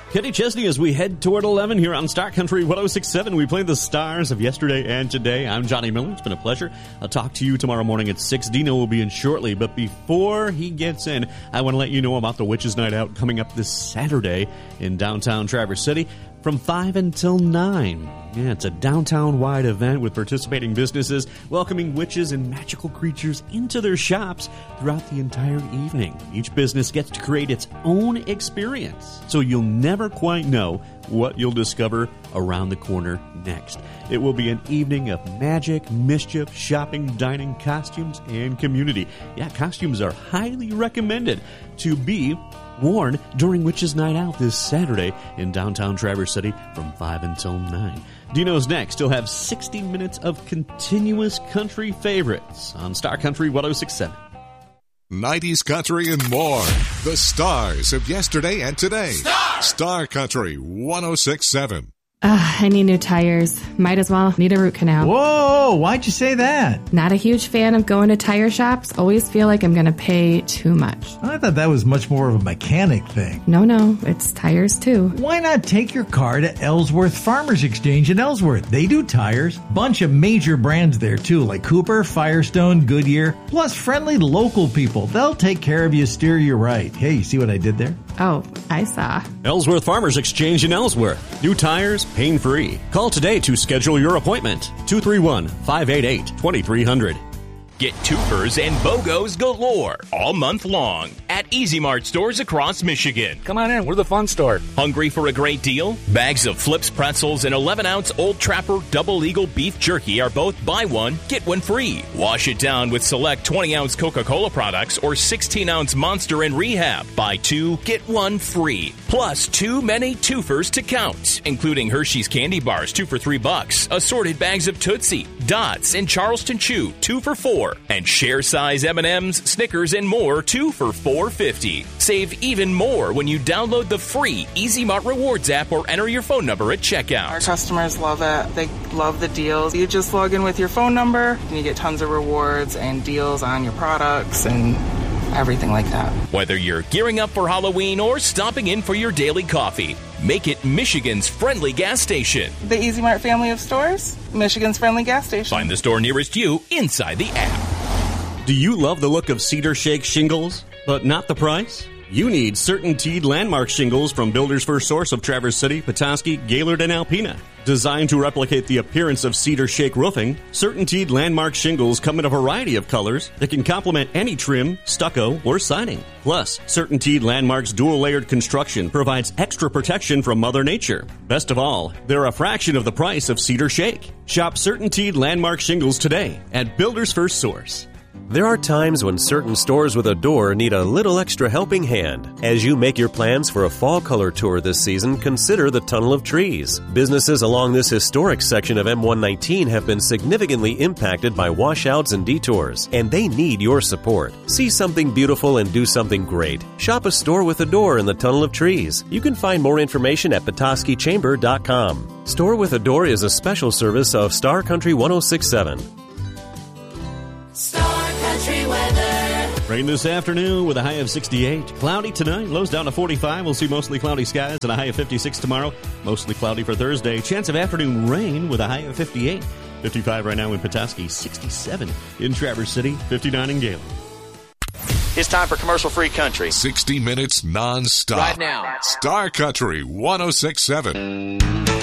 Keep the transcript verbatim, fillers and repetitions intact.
Kenny Chesney as we head toward eleven here on Star Country one oh six point seven. We play the stars of yesterday and today. I'm Johnny Miller. It's been a pleasure. I'll talk to you tomorrow morning at six. Dino will be in shortly. But before he gets in, I want to let you know about the Witches' Night Out coming up this Saturday in downtown Traverse City from five until nine. Yeah, it's a downtown-wide event with participating businesses welcoming witches and magical creatures into their shops throughout the entire evening. Each business gets to create its own experience, so you'll never quite know what you'll discover around the corner next. It will be an evening of magic, mischief, shopping, dining, costumes, and community. Yeah, costumes are highly recommended to be worn during Witches' Night Out this Saturday in downtown Traverse City from five until nine. Dino's next. He'll have sixty minutes of continuous country favorites on Star Country one oh six point seven. nineties country and more. The stars of yesterday and today. Star, Star Country one oh six point seven. Uh, I need new tires. Might as well need a root canal. Whoa, why'd you say that? Not a huge fan of going to tire shops. Always feel like I'm going to pay too much. I thought that was much more of a mechanic thing. No, no, it's tires too. Why not take your car to Ellsworth Farmers Exchange in Ellsworth? They do tires. Bunch of major brands there too, like Cooper, Firestone, Goodyear, plus friendly local people. They'll take care of you, steer you right. Hey, you see what I did there? Oh, I saw. Ellsworth Farmers Exchange in Ellsworth. New tires, pain-free. Call today to schedule your appointment. two three one, five eight eight, two three zero zero. Get twofers and BOGOs galore all month long at Easy Mart stores across Michigan. Come on in, we're the fun store. Hungry for a great deal? Bags of Flips pretzels and eleven ounce Old Trapper Double Eagle beef jerky are both buy one, get one free. Wash it down with select twenty ounce Coca-Cola products or sixteen ounce Monster and Rehab. Buy two, get one free. Plus too many twofers to count, including Hershey's candy bars, two for three bucks. Assorted bags of Tootsie, Dots, and Charleston Chew, two for four. And share size M and M's, Snickers, and more, two for four fifty. Save even more when you download the free Easy Mart Rewards app or enter your phone number at checkout. Our customers love it. They love the deals. You just log in with your phone number, and you get tons of rewards and deals on your products and everything like that. Whether you're gearing up for Halloween or stopping in for your daily coffee, make it Michigan's friendly gas station. The Easy Mart family of stores, Michigan's friendly gas station. Find the store nearest you inside the app. Do you love the look of Cedar Shake shingles, but not the price? You need CertainTeed Landmark shingles from Builders First Source of Traverse City, Petoskey, Gaylord, and Alpena. Designed to replicate the appearance of Cedar Shake roofing, CertainTeed Landmark shingles come in a variety of colors that can complement any trim, stucco, or siding. Plus, CertainTeed Landmark's dual-layered construction provides extra protection from Mother Nature. Best of all, they're a fraction of the price of Cedar Shake. Shop CertainTeed Landmark shingles today at Builders First Source. There are times when certain stores with a door need a little extra helping hand. As you make your plans for a fall color tour this season, consider the Tunnel of Trees. Businesses along this historic section of M one nineteen have been significantly impacted by washouts and detours, and they need your support. See something beautiful and do something great. Shop a store with a door in the Tunnel of Trees. You can find more information at petoskey chamber dot com. Store with a Door is a special service of Star Country one oh six point seven. Rain this afternoon with a high of sixty-eight. Cloudy tonight, lows down to forty-five. We'll see mostly cloudy skies and a high of fifty-six tomorrow. Mostly cloudy for Thursday. Chance of afternoon rain with a high of fifty-eight. fifty-five right now in Petoskey, sixty-seven in Traverse City, fifty-nine in Gaylord. It's time for commercial-free country. sixty minutes non-stop. Right now. Star Country one oh six point seven.